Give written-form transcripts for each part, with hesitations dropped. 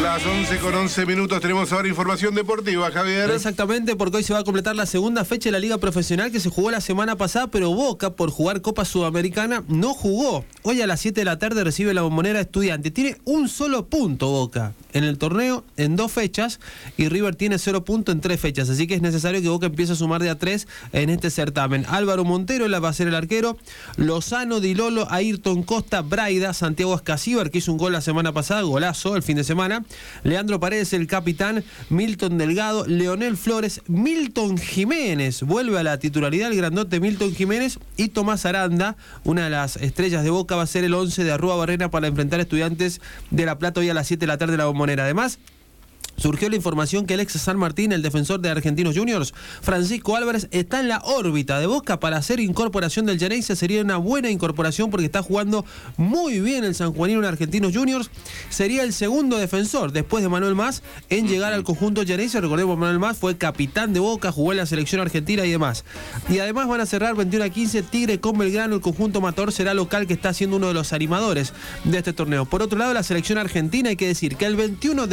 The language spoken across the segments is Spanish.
Las 11:11 tenemos ahora información deportiva, Javier. Exactamente, porque hoy se va a completar la segunda fecha de la Liga Profesional que se jugó la semana pasada, pero Boca, por jugar Copa Sudamericana, no jugó. Hoy a las 7 de la tarde recibe la Bombonera Estudiante. Tiene un solo punto Boca en el torneo en 2 fechas y River tiene 0 puntos en 3 fechas. Así que es necesario que Boca empiece a sumar de a 3 en este certamen. Álvaro Montero va a ser el arquero. Lozano, Di Lolo, Ayrton Costa, Braida, Santiago Escacíbar, que hizo un gol la semana pasada, golazo el fin de semana. Leandro Paredes, el capitán. Milton Delgado, Leonel Flores, Milton Jiménez. Vuelve a la titularidad el grandote Milton Jiménez. Y Tomás Aranda, una de las estrellas de Boca, va a ser el 11 de Arrua Barrena para enfrentar a Estudiantes de La Plata hoy a las 7 de la tarde en la Bombonera. Además, surgió la información que el ex San Martín, el defensor de Argentinos Juniors, Francisco Álvarez, está en la órbita de Boca para hacer incorporación del Geneise. Sería una buena incorporación porque está jugando muy bien el sanjuanino en Argentinos Juniors. Sería el segundo defensor, después de Manuel Mas, en llegar al conjunto Geneise. Recordemos, Manuel Mas fue capitán de Boca, jugó en la selección argentina y demás. Y además van a cerrar 21-15 Tigre con Belgrano. El conjunto Mator será local, que está siendo uno de los animadores de este torneo. Por otro lado, la selección argentina, hay que decir que del 21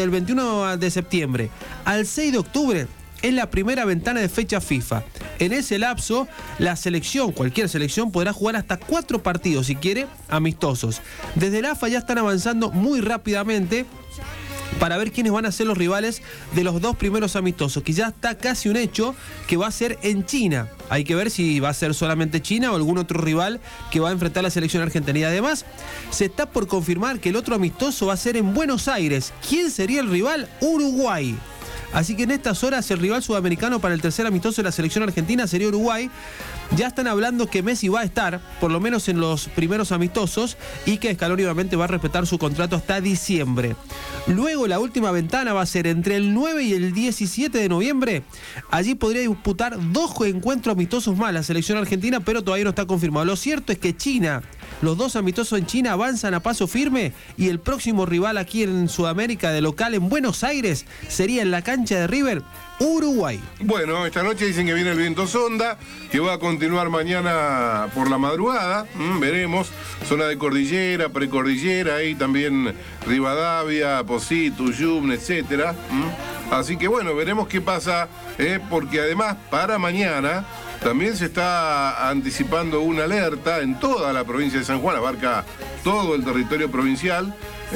de septiembre al 6 de octubre es la primera ventana de fecha FIFA. En ese lapso, la selección, cualquier selección, podrá jugar hasta 4 partidos, si quiere, amistosos. Desde el AFA ya están avanzando muy rápidamente para ver quiénes van a ser los rivales de los 2 primeros amistosos, que ya está casi un hecho que va a ser en China. Hay que ver si va a ser solamente China o algún otro rival que va a enfrentar la selección argentina. Y además, se está por confirmar que el otro amistoso va a ser en Buenos Aires. ¿Quién sería el rival? Uruguay. Así que en estas horas el rival sudamericano para el tercer amistoso de la selección argentina sería Uruguay. Ya están hablando que Messi va a estar, por lo menos en los primeros amistosos, y que Scaloni obviamente va a respetar su contrato hasta diciembre. Luego la última ventana va a ser entre el 9 y el 17 de noviembre. Allí podría disputar 2 encuentros amistosos más la selección argentina, pero todavía no está confirmado. Lo cierto es que China, los 2 amistosos en China avanzan a paso firme, y el próximo rival aquí en Sudamérica de local en Buenos Aires sería en la cancha de River, Uruguay. Bueno, esta noche dicen que viene el viento sonda, que va a continuar mañana por la madrugada. Veremos, zona de cordillera, precordillera, y también Rivadavia, Posito, Yumne, etcétera. Así que bueno, veremos qué pasa, porque además para mañana también se está anticipando una alerta en toda la provincia de San Juan, abarca todo el territorio provincial,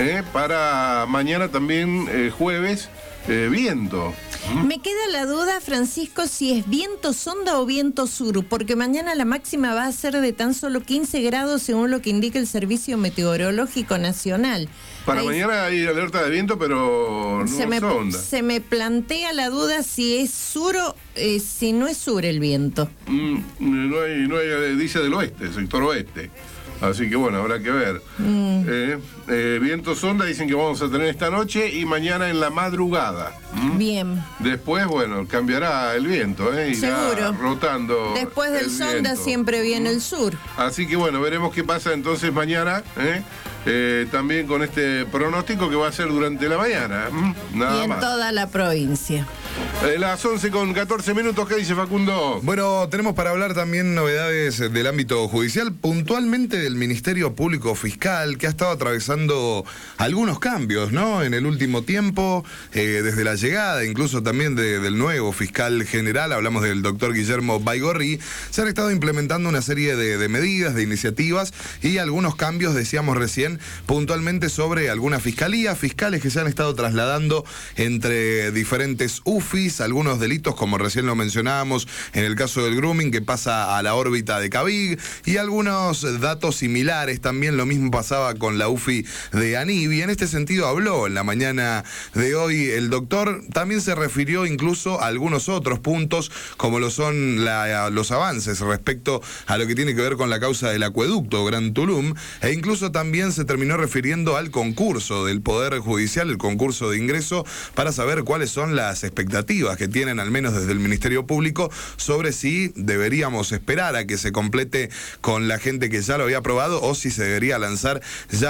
para mañana también jueves, viento. Me queda la duda, Francisco, si es viento sonda o viento sur, porque mañana la máxima va a ser de tan solo 15 grados según lo que indica el Servicio Meteorológico Nacional. Para mañana hay alerta de viento, pero no sonda. Se me plantea la duda si es sur o si no es sur el viento. No hay, dice del oeste, sector oeste. Así que bueno, habrá que ver. Viento sonda dicen que vamos a tener esta noche y mañana en la madrugada. Bien. Después, bueno, cambiará el viento, irá seguro rotando. Después del sonda viento. Siempre viene el sur. Así que bueno, veremos qué pasa entonces mañana, también con este pronóstico que va a ser durante la mañana. Nada y en más. Toda la provincia. Las 11:14, ¿qué dice Facundo? Bueno, tenemos para hablar también novedades del ámbito judicial, puntualmente del Ministerio Público Fiscal, que ha estado atravesando algunos cambios, ¿no? En el último tiempo, desde la llegada, incluso también del nuevo fiscal general, hablamos del doctor Guillermo Baigorri, se han estado implementando una serie de medidas, de iniciativas y algunos cambios, decíamos recién, puntualmente sobre alguna fiscalía, fiscales que se han estado trasladando entre diferentes UFIs, algunos delitos, como recién lo mencionábamos, en el caso del grooming, que pasa a la órbita de Cabig, y algunos datos similares. También lo mismo pasaba con la UFI de Anibi. En este sentido habló en la mañana de hoy el doctor. También se refirió incluso a algunos otros puntos, como lo son los avances respecto a lo que tiene que ver con la causa del acueducto Gran Tulum, e incluso también se terminó refiriendo al concurso del Poder Judicial, el concurso de ingreso, para saber cuáles son las expectativas que tienen, al menos desde el Ministerio Público, sobre si deberíamos esperar a que se complete con la gente que ya lo había aprobado o si se debería lanzar ya